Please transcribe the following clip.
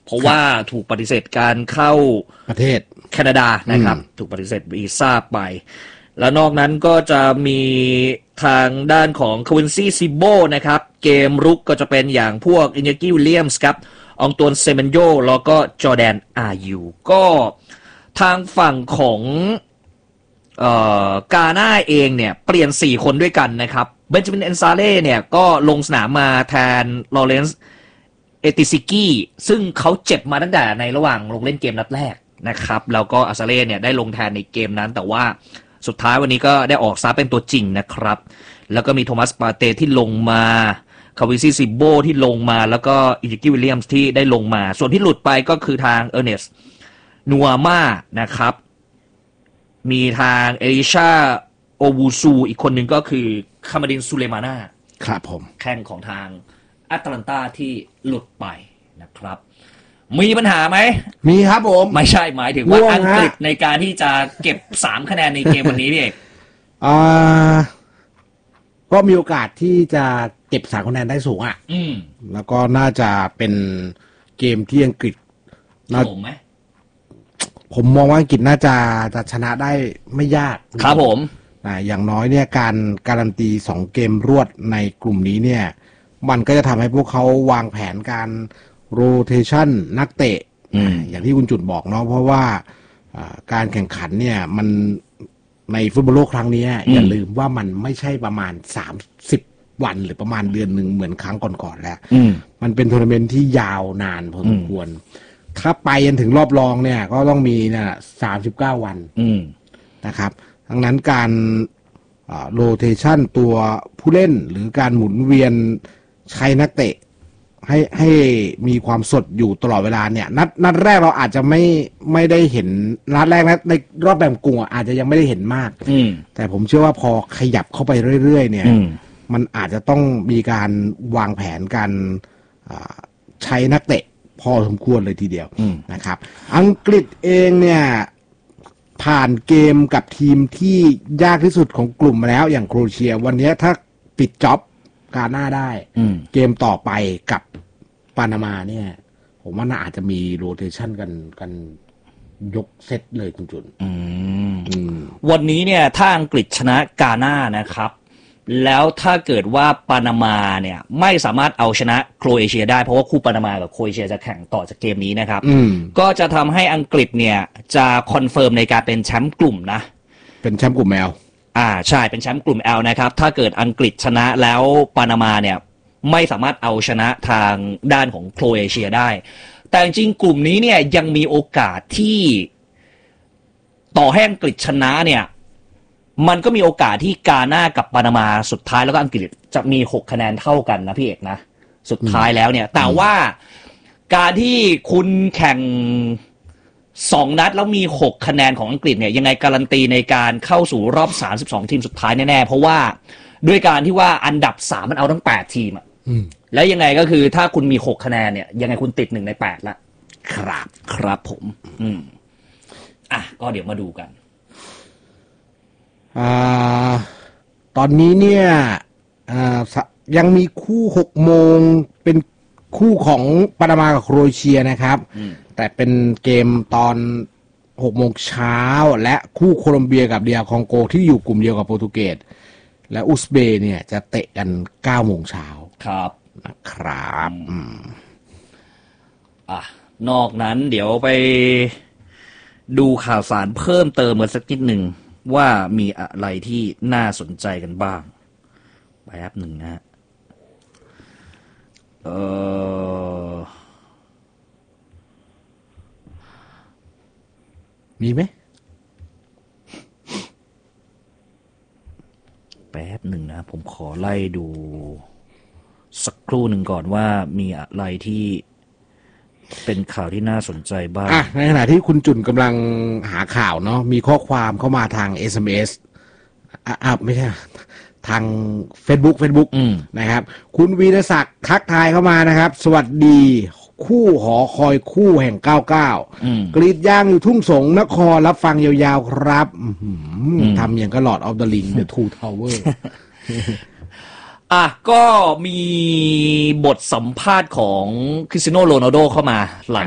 เพราะว่าถูกปฏิเสธการเข้าประเทศแคนาดานะครับถูกปฏิเสธวีซ่าไปแล้วนอกนั้นก็จะมีทางด้านของควินซี่ซิโบนะครับเกมรุกก็จะเป็นอย่างพวกอินเนกิวิลเลียมส์ครับอองตวนเซเมนโยแล้วก็จอร์แดนอายูก็ทางฝั่งของกาน่าเองเนี่ยเปลี่ยน4คนด้วยกันนะครับเบนจามินเอนซาเล่เนี่ยก็ลงสนามมาแทนลอเรนซ์เอติซิกี้ซึ่งเขาเจ็บมาตั้งแต่ในระหว่างลงเล่นเกมนัดแรกนะครับแล้วก็อาซาเล่เนี่ยได้ลงแทนในเกมนั้นแต่ว่าสุดท้ายวันนี้ก็ได้ออกซะเป็นตัวจริงนะครับแล้วก็มีโทมัสปาเต้ที่ลงมาคาวิซิซิโบที่ลงมาแล้วก็อิจิกิวิลเลียมส์ที่ได้ลงมาส่วนที่หลุดไปก็คือทางเออร์เนสนัวม่านะครับมีทางเอลิชาโอวูซูอีกคนหนึ่งก็คือคามาดินซูเลมาน่าครับผมแข้งของทางแอตแลนตาที่หลุดไปนะครับมีปัญหาไหมมีครับผมไม่ใช่หมายถึงว่าอังกฤษในการที่จะเก็บ3คะแนนในเกมวันนี้พี่เอกก็มีโอกาสที่จะเก็บ3คะแนนได้สูงแล้วก็น่าจะเป็นเกมที่อังกฤษผมไหมผมมองว่าอังกฤษน่าจะชนะได้ไม่ยากครับผมอย่างน้อยเนี่ยการการันตี2เกมรวดในกลุ่มนี้เนี่ยมันก็จะทำให้พวกเขาวางแผนการโรเทชันนักเตะอย่างที่คุณจุดบอกเนาะเพราะว่าการแข่งขันเนี่ยมันในฟุตบอลโลกครั้งนี้อย่าลืมว่ามันไม่ใช่ประมาณ30วันหรือประมาณเดือนหนึ่งเหมือนครั้งก่อนๆแล้วมันเป็นทัวร์นาเมนต์ที่ยาวนานพอสมควรถ้าไปจนถึงรอบรองเนี่ยก็ต้องมี39วันนะครับดังนั้นการโรเทชันตัวผู้เล่นหรือการหมุนเวียนใช้นักเตะให้มีความสดอยู่ตลอดเวลาเนี่ยนัดแรกเราอาจจะไม่ได้เห็นนัดแรกนะในรอบแบ่งกลุ่มอาจจะยังไม่ได้เห็นมากแต่ผมเชื่อว่าพอขยับเข้าไปเรื่อยๆเนี่ยมันอาจจะต้องมีการวางแผนการใช้นักเตะพอสมควรเลยทีเดียวนะครับอังกฤษเองเนี่ยผ่านเกมกับทีมที่ยากที่สุดของกลุ่มมาแล้วอย่างโครเอเชียวันนี้ถ้าปิดจ็อบกาน่าได้เกมต่อไปกับปานามาเนี่ยผมว่าน่าอาจจะมีโรเทชันกันยกเซตเลยคุณจุนวันนี้เนี่ยถ้าอังกฤษชนะกาน่านะครับแล้วถ้าเกิดว่าปานามาเนี่ยไม่สามารถเอาชนะโครเอเชียได้เพราะว่าคู่ปานามากับโครเอเชียจะแข่งต่อจากเกมนี้นะครับก็จะทำให้อังกฤษเนี่ยจะคอนเฟิร์มในการเป็นแชมป์กลุ่มนะเป็นแชมป์กลุ่ม L ใช่เป็นแชมป์กลุ่ม L นะครับถ้าเกิดอังกฤษชนะแล้วปานามาเนี่ยไม่สามารถเอาชนะทางด้านของโครเอเชียได้แต่จริงกลุ่มนี้เนี่ยยังมีโอกาสที่ต่อให้อังกฤษชนะเนี่ยมันก็มีโอกาสที่กาน่ากับปานามาสุดท้ายแล้วก็อังกฤษจะมี6คะแนนเท่ากันนะพี่เอกนะสุดท้ายแล้วเนี่ยแต่ว่าการที่คุณแข่ง2นัดแล้วมี6คะแนนของอังกฤษเนี่ยยังไงการันตีในการเข้าสู่รอบ32ทีมสุดท้ายแน่ๆเพราะว่าด้วยการที่ว่าอันดับ3มันเอาทั้ง8ทีมอ่ะแล้วยังไงก็คือถ้าคุณมี6คะแนนเนี่ยยังไงคุณติด1ใน8ละครับผมก็เดี๋ยวมาดูกันตอนนี้เนี่ยยังมีคู่6โมงเป็นคู่ของปานามากับโครเอเชียนะครับแต่เป็นเกมตอน6โมงเช้าและคู่โคลอมเบียกับเดียคองโกที่อยู่กลุ่มเดียวกับโปรตุเกสและอุซเบย์เนี่ยจะเตะกัน9โมงเช้าครับนะครับนอกนั้นเดี๋ยวไปดูข่าวสารเพิ่มเติมกันสักนิดหนึ่งว่ามีอะไรที่น่าสนใจกันบ้างแป๊บหนึ่งนะมีไหมแป๊บหนึ่งนะผมขอไล่ดูสักครู่หนึ่งก่อนว่ามีอะไรที่เป็นข่าวที่น่าสนใจบ้างในขณะที่คุณจุนกำลังหาข่าวเนาะมีข้อความเข้ามาทาง SMS ไม่ใช่ทาง Facebook นะครับคุณวีรศักดิ์ทักทายเข้ามานะครับสวัสดีคู่หอคอยคู่แห่ง99กรีดยางอยู่ทุ่งสงนครรับฟังยาวๆครับทำอย่างก็ Lord of the Ring The Two Tower ก็มีบทสัมภาษณ์ของคริสเตียโนโรนัลโดเข้ามาหลัง